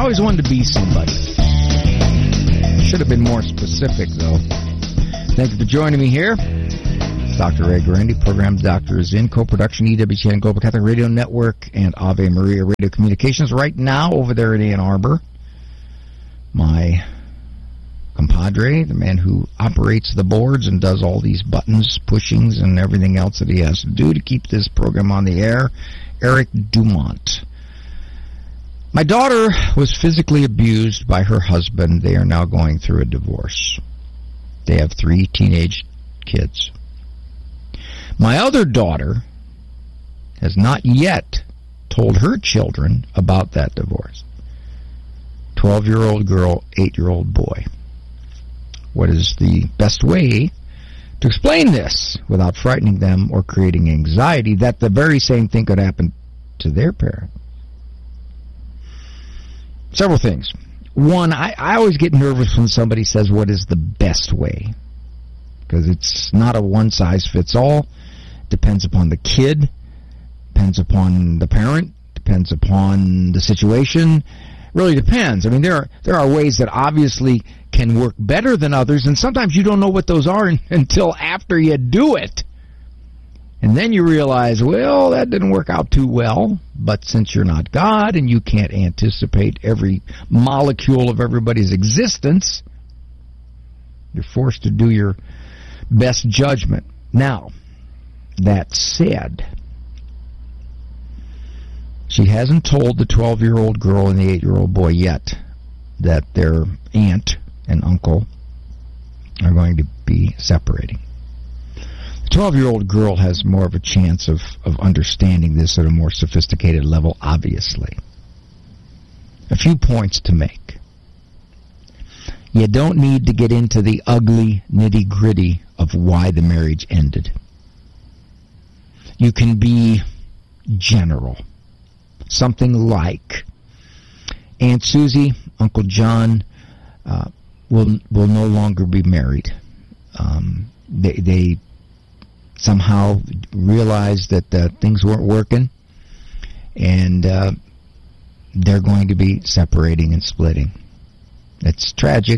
always wanted to be somebody. Should have been more specific, though. Thank you for joining me here. It's Dr. Ray Guarendi, Program Doctors in co-production, EWTN Global Catholic Radio Network and Ave Maria Radio Communications. Right now, over there in Ann Arbor, my compadre, the man who operates the boards and does all these buttons, pushings, and everything else that he has to do to keep this program on the air, Eric Dumont. My daughter was physically abused by her husband. They are now going through a divorce. They have 3 teenage kids. My other daughter has not yet told her children about that divorce. 12-year-old girl, 8-year-old boy. What is the best way to explain this without frightening them or creating anxiety that the very same thing could happen to their parent? Several things. One, I always get nervous when somebody says, what is the best way? Because it's not a one-size-fits-all. Depends upon the kid, depends upon the parent, depends upon the situation. Really depends. I mean, there are ways that obviously can work better than others, and sometimes you don't know what those are until after you do it. And then you realize, well, that didn't work out too well, but since you're not God and you can't anticipate every molecule of everybody's existence, you're forced to do your best judgment. Now, that said, she hasn't told the 12-year-old girl and the 8-year-old boy yet that their aunt and uncle are going to be separating. The 12-year-old girl has more of a chance of understanding this at a more sophisticated level, obviously. A few points to make. You don't need to get into the ugly nitty-gritty of why the marriage ended. You can be general. Something like, Aunt Susie, Uncle John will no longer be married. They somehow realized that things weren't working, and they're going to be separating and splitting. It's tragic.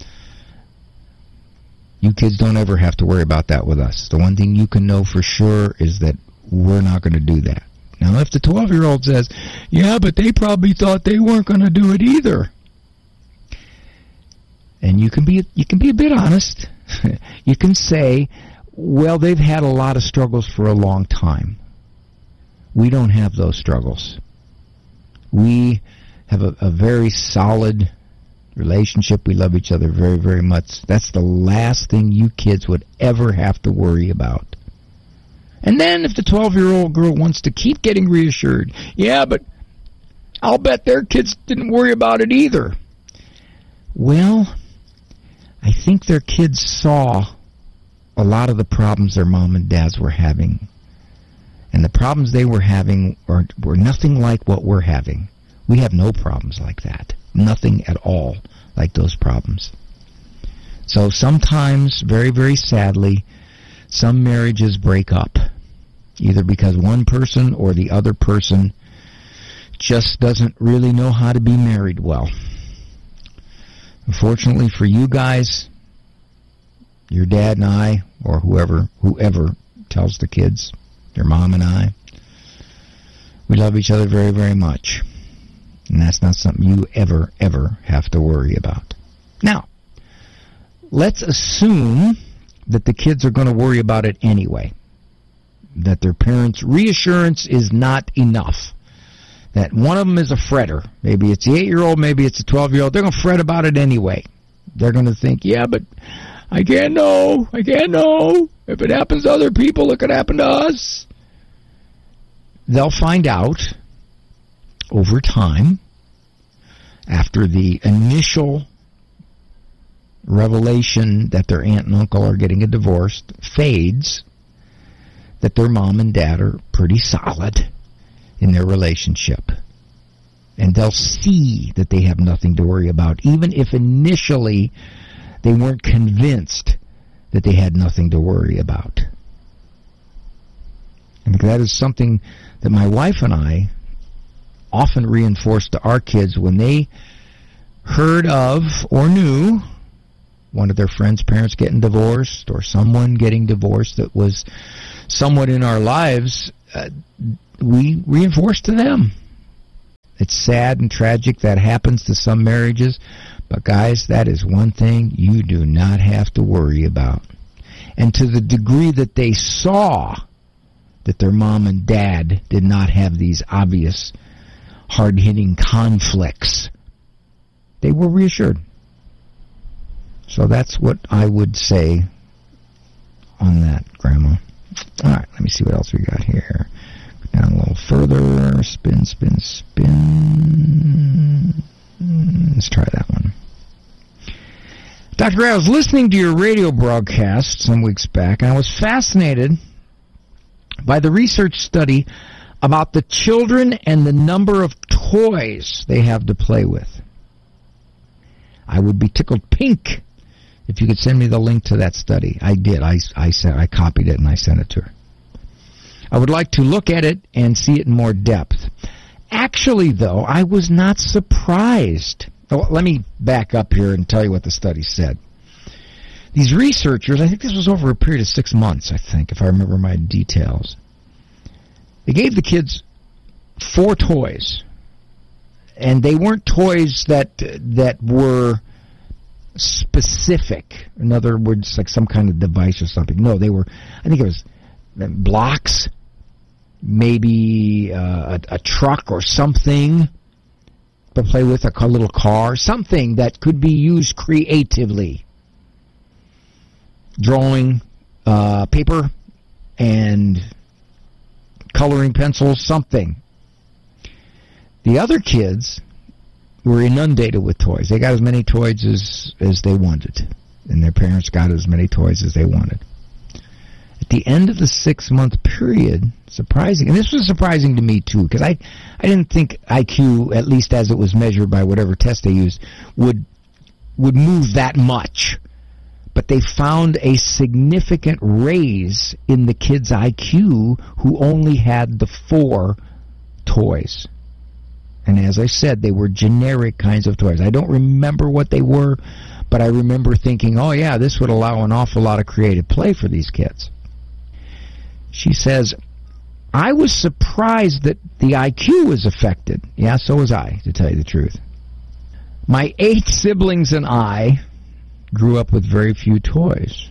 You kids don't ever have to worry about that with us. The one thing you can know for sure is that we're not going to do that. Now, if the 12-year-old says, yeah, but they probably thought they weren't going to do it either, and you can be a bit honest. You can say, well, they've had a lot of struggles for a long time. We don't have those struggles. We have a very solid relationship. We love each other very, very much. That's the last thing you kids would ever have to worry about. And then if the 12-year-old girl wants to keep getting reassured, yeah, but I'll bet their kids didn't worry about it either. Well, I think their kids saw a lot of the problems their mom and dads were having. And the problems they were having were nothing like what we're having. We have no problems like that. Nothing at all like those problems. So sometimes, very, very sadly, some marriages break up, either because one person or the other person just doesn't really know how to be married well. Unfortunately for you guys, your dad and I, or whoever tells the kids, your mom and I, we love each other very, very much. And that's not something you ever have to worry about. Now, let's assume that the kids are going to worry about it anyway. That their parents' reassurance is not enough. That one of them is a fretter. Maybe it's the 8-year-old, maybe it's the 12-year-old. They're going to fret about it anyway. They're going to think, yeah, but I can't know. If it happens to other people, it could happen to us. They'll find out over time, after the initial revelation that their aunt and uncle are getting a divorce fades, that their mom and dad are pretty solid in their relationship. And they'll see that they have nothing to worry about, even if initially they weren't convinced that they had nothing to worry about. And that is something that my wife and I often reinforced to our kids when they heard of or knew one of their friends' parents getting divorced or someone getting divorced that was somewhat in our lives, we reinforced to them. It's sad and tragic that happens to some marriages, but guys, that is one thing you do not have to worry about. And to the degree that they saw that their mom and dad did not have these obvious hard-hitting conflicts, they were reassured. So that's what I would say on that, Grandma. All right, let me see what else we got here. Go down a little further. Spin, spin, spin. Let's try that one. Dr. Gray, I was listening to your radio broadcast some weeks back, and I was fascinated by the research study about the children and the number of toys they have to play with. I would be tickled pink if you could send me the link to that study. I did. I copied it and I sent it to her. I would like to look at it and see it in more depth. Actually, though, I was not surprised. Oh, let me back up here and tell you what the study said. These researchers, I think this was over a period of 6 months, I think, if I remember my details. They gave the kids 4 toys. And they weren't toys that were specific. In other words, like some kind of device or something. No, they were, I think it was blocks, maybe a truck or something to play with, a little car, something that could be used creatively. Drawing, paper, and coloring pencils, something. The other kids were inundated with toys. They got as many toys as they wanted, and their parents got as many toys as they wanted. At the end of the 6-month period, surprising, and this was surprising to me too, because I didn't think IQ, at least as it was measured by whatever test they used, would move that much. But they found a significant raise in the kids' IQ who only had the 4 toys. And as I said, they were generic kinds of toys. I don't remember what they were, but I remember thinking, oh yeah, this would allow an awful lot of creative play for these kids. She says, I was surprised that the IQ was affected. Yeah, so was I, to tell you the truth. My 8 siblings and I grew up with very few toys.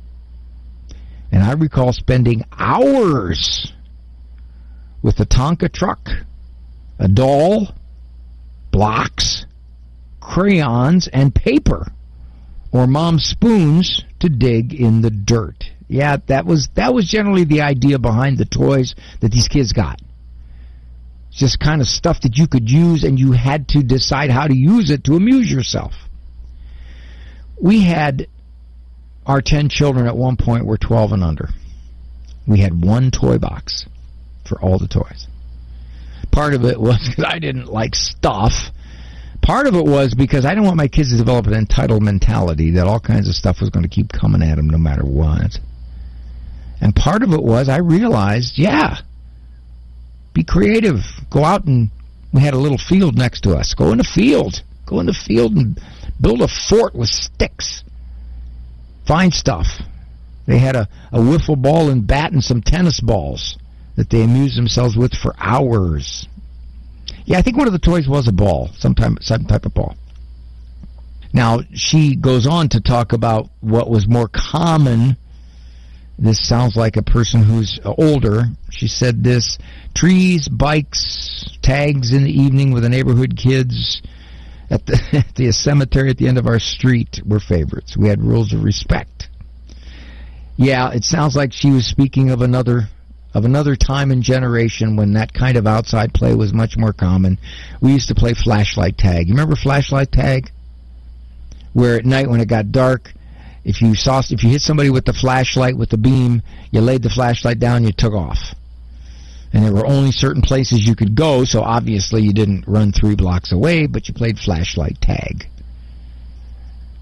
And I recall spending hours with a Tonka truck, a doll, blocks, crayons, and paper, or mom's spoons to dig in the dirt. Yeah, that was generally the idea behind the toys that these kids got. It's just kind of stuff that you could use, and you had to decide how to use it to amuse yourself. We had our 10 children at one point were 12 and under. We had one toy box for all the toys. Part of it was because I didn't like stuff. Part of it was because I didn't want my kids to develop an entitled mentality that all kinds of stuff was going to keep coming at them no matter what. And part of it was I realized, yeah, be creative. Go out, and we had a little field next to us. Go in the field. Go in the field and build a fort with sticks. Find stuff. They had a wiffle ball and bat and some tennis balls that they amused themselves with for hours. Yeah, I think one of the toys was a ball, some type of ball. Now, she goes on to talk about what was more common. This sounds like a person who's older. She said this: trees, bikes, tags in the evening with the neighborhood kids at the cemetery at the end of our street were favorites. We had rules of respect. Yeah, it sounds like she was speaking of another time and generation when that kind of outside play was much more common. We used to play flashlight tag. You remember flashlight tag? Where at night when it got dark, if you hit somebody with the flashlight, with the beam, you laid the flashlight down, you took off. And there were only certain places you could go, so obviously you didn't run 3 blocks away, but you played flashlight tag.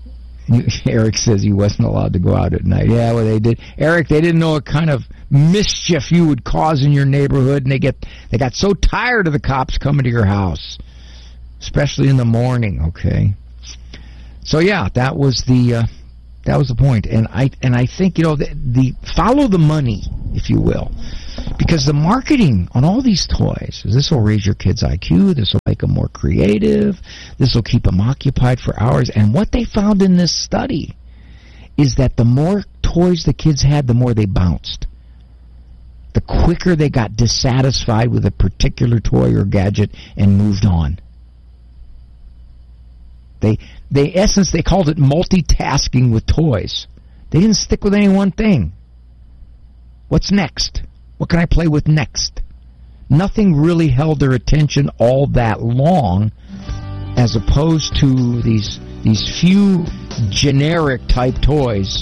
Eric says he wasn't allowed to go out at night. Yeah, well, they did. Eric, they didn't know what kind of mischief you would cause in your neighborhood, and they got so tired of the cops coming to your house, especially in the morning. Okay, so yeah, that was the point, and I think the follow the money, if you will, because the marketing on all these toys, this will raise your kids' IQ, this will make them more creative, this will keep them occupied for hours. And what they found in this study is that the more toys the kids had, the more they bounced. The quicker they got dissatisfied with a particular toy or gadget and moved on. They called it multitasking with toys. They didn't stick with any one thing. What's next? What can I play with next? Nothing really held their attention all that long, as opposed to these few generic type toys.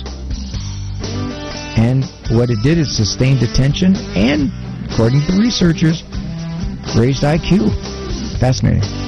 And what it did is sustained attention and, according to researchers, raised IQ. Fascinating.